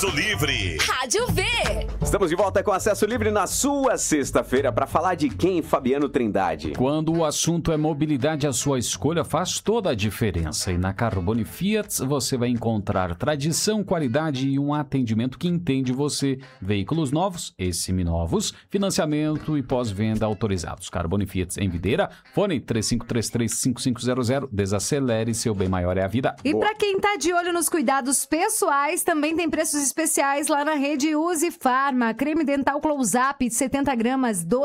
Acesso Livre. Rádio V. Estamos de volta com Acesso Livre na sua sexta-feira para falar de quem, Fabiano Trindade? Quando o assunto é mobilidade, a sua escolha faz toda a diferença. E na Carbone Fiat você vai encontrar tradição, qualidade e um atendimento que entende você. Veículos novos e seminovos, financiamento e pós-venda autorizados. Carbone Fiat em Videira, fone 3533-5500. Desacelere, seu bem maior é a vida. E para quem tá de olho nos cuidados pessoais, também tem preços especiais lá na rede Use Farma. Creme dental Close-Up de 70 gramas, R$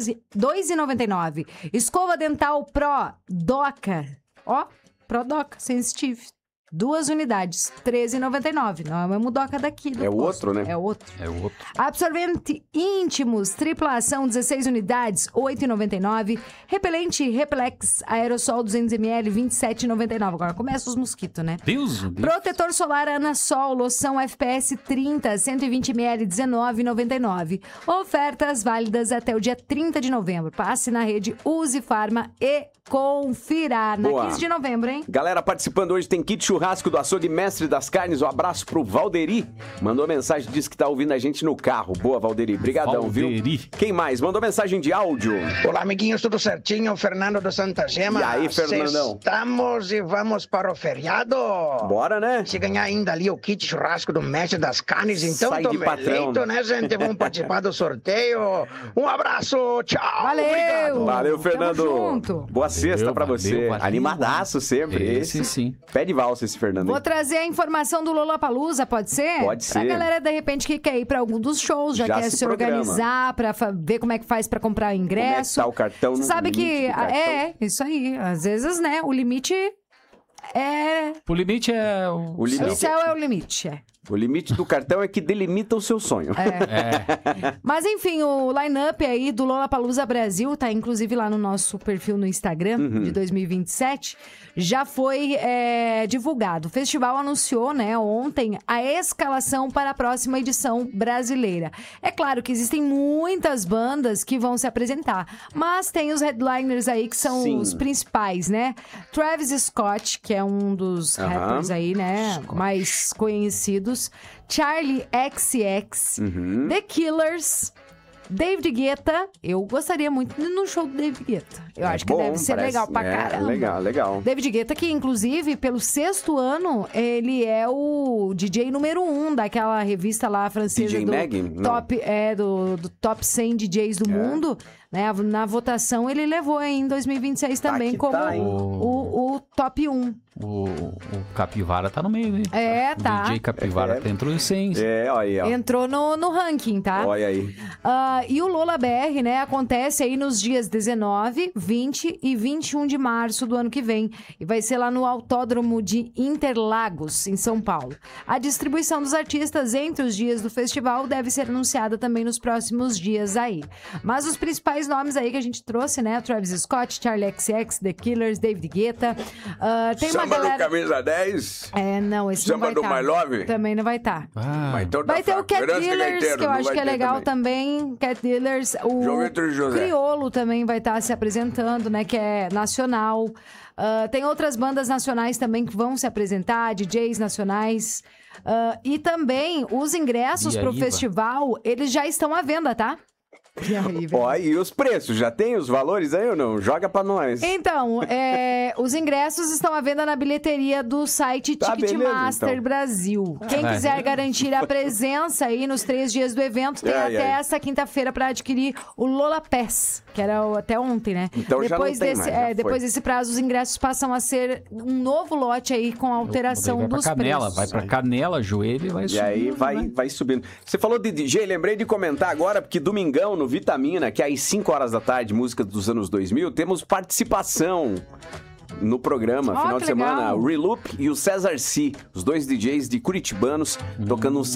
2,99. Escova dental Pro Doca, Pro Doca Sensitive, 2 unidades, R$ 13,99. Não é o mesmo Doca daqui do É o posto. outro, né? É o outro. É o outro. Absorvente íntimos, tripla ação, 16 unidades, R$ 8,99. Repelente Replex Aerosol 200ml, R$ 27,99. Agora começa os mosquitos, né? Deus. Protetor solar Anasol, loção FPS 30, 120ml, R$ 19,99. Ofertas válidas até o dia 30 de novembro. Passe na rede Use Farma e confira. Na Boa. 15 de novembro, hein? Galera participando hoje tem kit churrasco do açougue Mestre das Carnes. Um abraço pro Valderi. Mandou mensagem, disse que tá ouvindo a gente no carro. Boa, Valderi. Brigadão, Valderi. viu? Quem mais? Mandou mensagem de áudio. Olá, amiguinhos, tudo certinho? Fernando do Santa Gema. E aí, Fernandão? Estamos e vamos para o feriado. Bora, né? Se ganhar ainda ali o kit churrasco do Mestre das Carnes, então Sai tô de patrão. eleito, né, gente? Vamos participar do sorteio. Um abraço, tchau. Valeu! Obrigado. Valeu, Fernando. Tamo junto. Boa sexta pra valeu, você. valeu. Animadaço sempre. Esse sim. Pé de valsa esse Fernando. Vou trazer a informação do Lollapalooza, pode ser? Pode Pra ser. galera, de repente, que quer ir pra algum dos shows, já quer se se programa. organizar, pra ver como é que faz pra comprar o ingresso. Como é que tá o cartão? Você no sabe limite que... do cartão? Isso aí. Às vezes, né, o limite é... O limite é o... O limite O céu é o limite, O limite do cartão é que delimita o seu sonho. Mas enfim, o line-up aí do Lollapalooza Brasil, tá inclusive lá no nosso perfil no Instagram de 2027, já foi divulgado. O festival anunciou, né, ontem, a escalação para a próxima edição brasileira. É claro que existem muitas bandas que vão se apresentar, mas tem os headliners aí que são Sim. os principais, né? Travis Scott, que é um dos rappers aí, né, mais conhecidos. Charlie XCX, The Killers, David Guetta. Eu gostaria muito de ir no show do David Guetta. Eu acho que bom, deve ser parece. legal pra caramba. Legal. David Guetta, que inclusive, pelo 6º ano, ele é o DJ número 1 daquela revista lá francesa DJ do Mag? Não. top, do top 100 DJs do mundo. Né? Na votação, ele levou aí em 2026 também que como tá, hein? o top 1. O Capivara tá no meio, né? Tá. O DJ Capivara entrou em 100. Olha aí, ó. Entrou no ranking, tá? Olha aí. E o Lola BR, né, acontece aí nos dias 19, 20 e 21 de março do ano que vem. E vai ser lá no Autódromo de Interlagos, em São Paulo. A distribuição dos artistas entre os dias do festival deve ser anunciada também nos próximos dias aí. Mas os principais nomes aí que a gente trouxe, né, Travis Scott, Charlie XCX, The Killers, David Guetta. Tem uma Samba galera... do Camisa 10. Não, esse Samba não vai do estar. My Love. Também não vai estar. Vai Vai ter o Cat Dealers, que eu acho que é legal também. Cat Dealers, o João Vitor José. Criolo também vai estar se apresentando, né? Que é nacional. Tem outras bandas nacionais também que vão se apresentar, DJs nacionais. E também os ingressos E a pro IVA? festival, eles já estão à venda, tá? E aí, velho? Ó, e os preços? Já tem os valores aí ou não? Joga pra nós. Então, os ingressos estão à venda na bilheteria do site Tá, Ticketmaster beleza, então. Brasil. Quem quiser garantir a presença aí nos 3 dias do evento, tem até essa quinta-feira para adquirir o Lola Pass, que era até ontem, né? Então já não tem mais, já foi. Depois desse prazo, os ingressos passam a ser um novo lote aí com alteração Vai pra dos canela, preços. vai pra canela, joelho e vai E subindo. aí vai subindo. Você falou de DJ, lembrei de comentar agora, porque domingão no Vitamina, que é às 5 horas da tarde, música dos anos 2000, temos participação no programa, final que de semana, legal. o Reloop e o César C, os dois DJs de curitibanos, tocando um